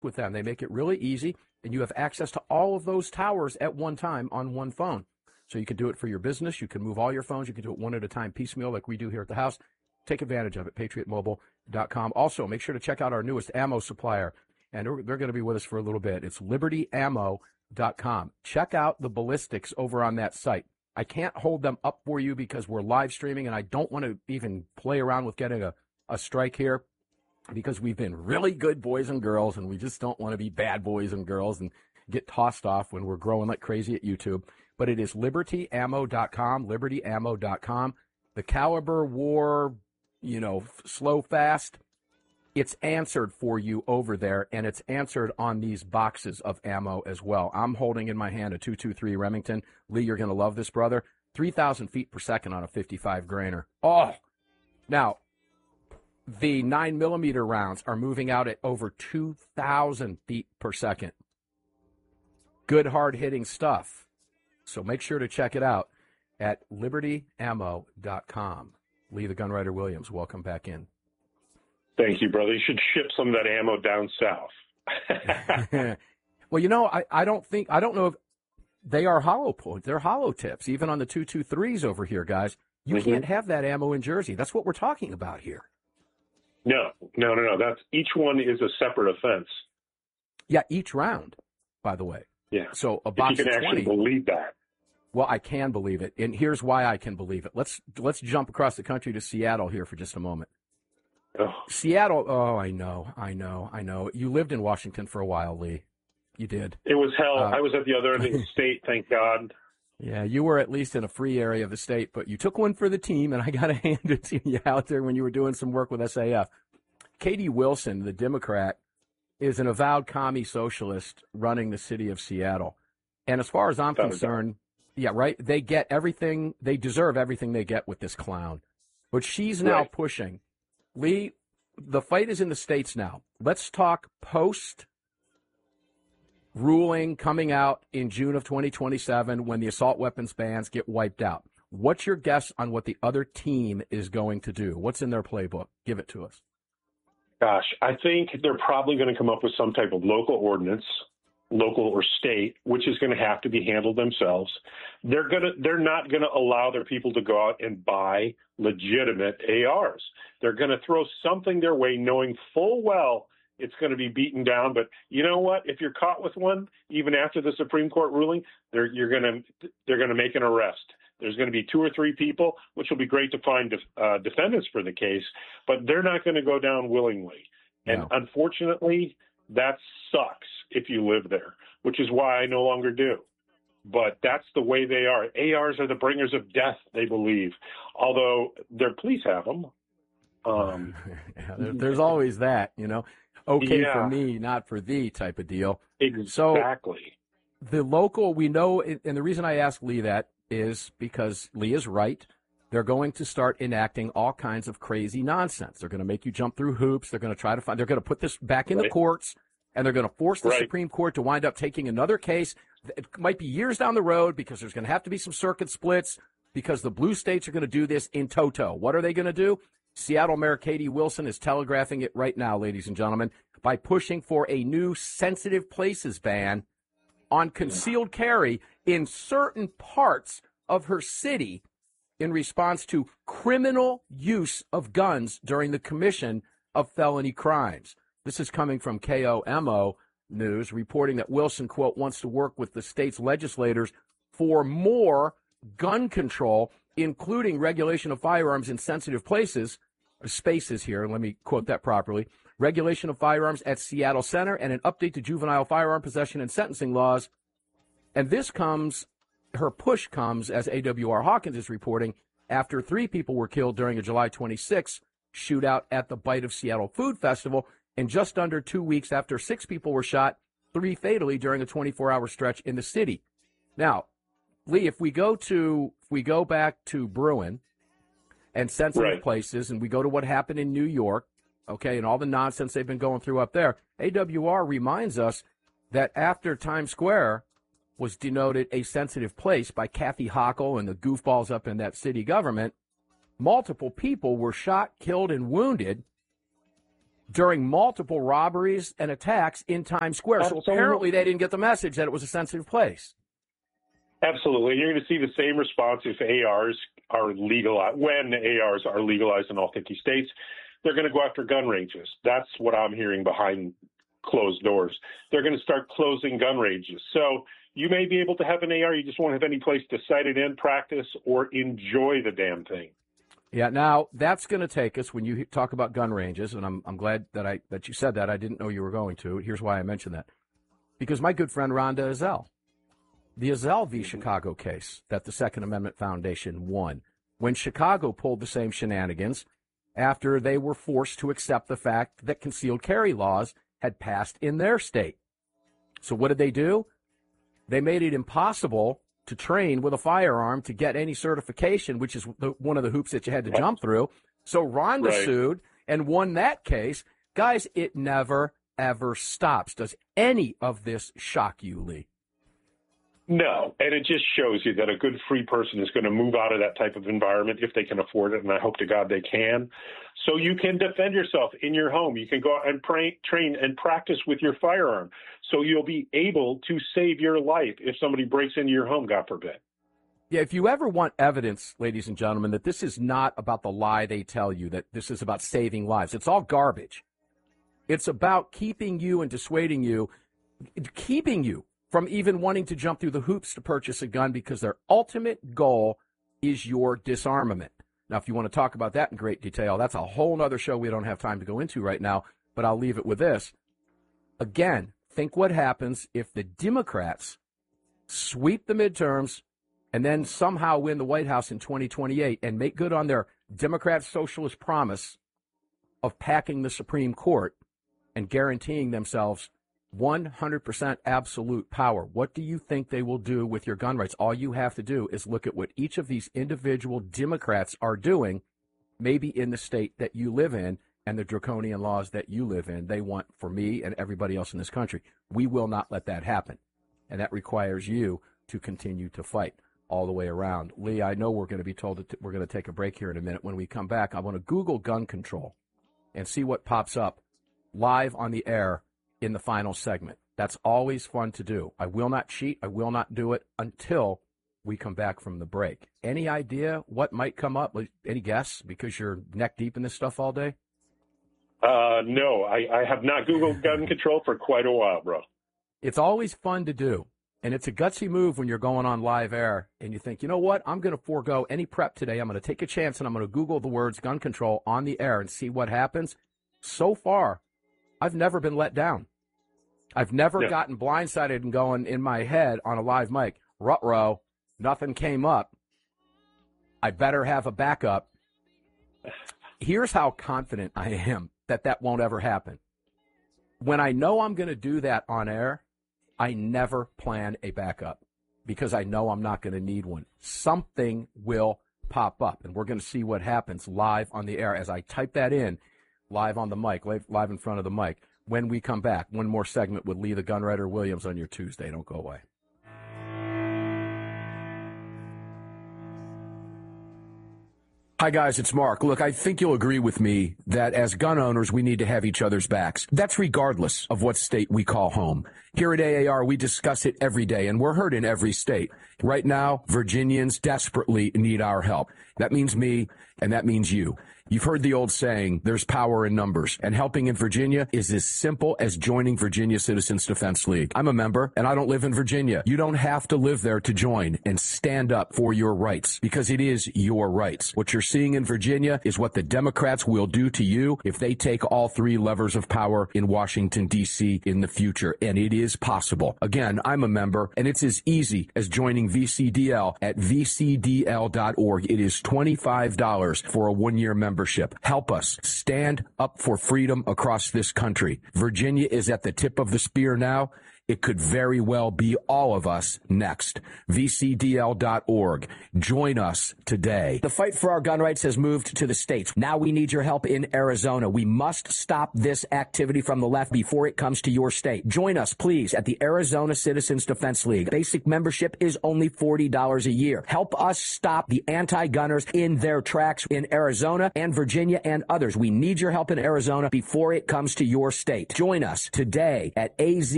with them. They make it really easy, and you have access to all of those towers at one time on one phone. So you can do it for your business. You can move all your phones. You can do it one at a time, piecemeal, like we do here at the house. Take advantage of it, patriotmobile.com. Also, make sure to check out our newest ammo supplier, and they're going to be with us for a little bit. It's libertyammo.com. Check out the ballistics over on that site. I can't hold them up for you because we're live streaming, and I don't want to even play around with getting a strike here because we've been really good boys and girls, and we just don't want to be bad boys and girls and get tossed off when we're growing like crazy at YouTube. But it is libertyammo.com, libertyammo.com. The Caliber War, slow fast, it's answered for you over there, and it's answered on these boxes of ammo as well. I'm holding in my hand a 223 Remington. Lee, you're going to love this, brother. 3,000 feet per second on a 55 grainer. Oh, now, the 9mm rounds are moving out at over 2,000 feet per second. Good, hard-hitting stuff. So make sure to check it out at libertyammo.com. Lee the Gunwriter Williams, welcome back in. Thank you, brother. You should ship some of that ammo down south. Well, I don't know if they are hollow points. They're hollow tips, even on the 223s over here, guys. You can't have that ammo in Jersey. That's what we're talking about here. No. That's each one is a separate offense. Yeah, each round, by the way. Yeah. So a box if you can of 20. actually believe that. Well, I can believe it, and here's why I can believe it. Let's jump across the country to Seattle here for just a moment. Oh. Seattle. Oh, I know. You lived in Washington for a while, Lee. You did. It was hell. I was at the other end of the state, thank God. Yeah, you were at least in a free area of the state, but you took one for the team, and I got to hand it to you out there when you were doing some work with SAF. Katie Wilson, the Democrat, is an avowed commie socialist running the city of Seattle. And as far as I'm concerned, yeah, right, they get everything, they deserve everything they get with this clown. But she's now pushing. Lee, the fight is in the states now. Let's talk post-ruling coming out in June of 2027 when the assault weapons bans get wiped out. What's your guess on what the other team is going to do? What's in their playbook? Give it to us. Gosh, I think they're probably going to come up with some type of local ordinance, local or state, which is going to have to be handled themselves. They're not going to allow their people to go out and buy legitimate ARs. They're going to throw something their way, knowing full well it's going to be beaten down. But you know what? If you're caught with one, even after the Supreme Court ruling, they're going to make an arrest. There's going to be 2 or 3 people, which will be great to find defendants for the case, but they're not going to go down willingly. No. And unfortunately, that sucks if you live there, which is why I no longer do. But that's the way they are. ARs are the bringers of death, they believe, although their police have them. There's always that, okay for me, not for thee type of deal. Exactly. So the local, we know, and the reason I ask Lee that is because Lee is right. They're going to start enacting all kinds of crazy nonsense. They're going to make you jump through hoops. They're going to try to find, they're going to put this back in the courts, and they're going to force the Supreme Court to wind up taking another case. It might be years down the road because there's going to have to be some circuit splits because the blue states are going to do this in toto. What are they going to do? Seattle Mayor Katie Wilson is telegraphing it right now, ladies and gentlemen, by pushing for a new sensitive places ban on concealed carry in certain parts of her city in response to criminal use of guns during the commission of felony crimes. This is coming from KOMO News, reporting that Wilson, quote, wants to work with the state's legislators for more gun control, including regulation of firearms in sensitive places, spaces here, let me quote that properly, regulation of firearms at Seattle Center, and an update to juvenile firearm possession and sentencing laws. And this comes, her push comes, as AWR Hawkins is reporting, after 3 people were killed during a July 26th shootout at the Bite of Seattle Food Festival, and just under 2 weeks after 6 people were shot, 3 fatally during a 24-hour stretch in the city. Now, Lee, if we go back to Bruin and sensitive places, and we go to what happened in New York, okay, and all the nonsense they've been going through up there, AWR reminds us that after Times Square was denoted a sensitive place by Kathy Hochul and the goofballs up in that city government, multiple people were shot, killed, and wounded during multiple robberies and attacks in Times Square. Absolutely. So apparently they didn't get the message that it was a sensitive place. Absolutely. You're going to see the same response if ARs are legalized. When ARs are legalized in all 50 states, they're going to go after gun ranges. That's what I'm hearing behind closed doors. They're going to start closing gun ranges. So you may be able to have an AR. You just won't have any place to sight it in, practice, or enjoy the damn thing. Yeah, now that's going to take us, when you talk about gun ranges, and I'm glad that you said that. I didn't know you were going to. Here's why I mentioned that. Because my good friend Rhonda Ezell, the Ezell v. Chicago case that the Second Amendment Foundation won, when Chicago pulled the same shenanigans after they were forced to accept the fact that concealed carry laws had passed in their state. So what did they do? They made it impossible to train with a firearm to get any certification, which is one of the hoops that you had to jump through. So Rhonda sued and won that case. Guys, it never, ever stops. Does any of this shock you, Lee? No, and it just shows you that a good free person is going to move out of that type of environment if they can afford it, and I hope to God they can. So you can defend yourself in your home. You can go out and train and practice with your firearm, so you'll be able to save your life if somebody breaks into your home, God forbid. Yeah, if you ever want evidence, ladies and gentlemen, that this is not about the lie they tell you, that this is about saving lives, it's all garbage. It's about keeping you and dissuading you, keeping you from even wanting to jump through the hoops to purchase a gun, because their ultimate goal is your disarmament. Now, if you want to talk about that in great detail, that's a whole other show we don't have time to go into right now, but I'll leave it with this. Again, think what happens if the Democrats sweep the midterms and then somehow win the White House in 2028 and make good on their Democrat socialist promise of packing the Supreme Court and guaranteeing themselves 100% absolute power. What do you think they will do with your gun rights? All you have to do is look at what each of these individual Democrats are doing, maybe in the state that you live in and the draconian laws that you live in. They want for me and everybody else in this country. We will not let that happen. And that requires you to continue to fight all the way around. Lee, I know we're going to be told that we're going to take a break here in a minute. When we come back, I want to Google gun control and see what pops up live on the air in the final segment. That's always fun to do. I will not cheat. I will not do it until we come back from the break. Any idea what might come up? Any guess? Because you're neck deep in this stuff all day? No, I have not Googled gun control for quite a while, bro. It's always fun to do. And it's a gutsy move when you're going on live air and you think, you know what, I'm going to forego any prep today. I'm going to take a chance and I'm going to Google the words gun control on the air and see what happens. So far, I've never been let down. I've never gotten blindsided and going in my head on a live mic, ruh-roh, nothing came up. I better have a backup. Here's how confident I am that that won't ever happen. When I know I'm going to do that on air, I never plan a backup because I know I'm not going to need one. Something will pop up, and we're going to see what happens live on the air as I type that in live on the mic, live in front of the mic. When we come back, one more segment with Lee the Gunwriter Williams on your Tuesday. Don't go away. Hi, guys, it's Mark. Look, I think you'll agree with me that as gun owners, we need to have each other's backs. That's regardless of what state we call home. Here at AAR, we discuss it every day, and we're heard in every state. Right now, Virginians desperately need our help. That means me, and that means you. You've heard the old saying, there's power in numbers, and helping in Virginia is as simple as joining Virginia Citizens Defense League. I'm a member, and I don't live in Virginia. You don't have to live there to join and stand up for your rights, because it is your rights. What you're seeing in Virginia is what the Democrats will do to you if they take all three levers of power in Washington, D.C. in the future, and it is possible. Again, I'm a member, and it's as easy as joining VCDL at vcdl.org. It is $25 for a one-year membership. Help us stand up for freedom across this country. Virginia is at the tip of the spear now. It could very well be all of us next. VCDL.org. Join us today. The fight for our gun rights has moved to the states. Now we need your help in Arizona. We must stop this activity from the left before it comes to your state. Join us, please, at the Arizona Citizens Defense League. Basic membership is only $40 a year. Help us stop the anti-gunners in their tracks in Arizona and Virginia and others. We need your help in Arizona before it comes to your state. Join us today at AZ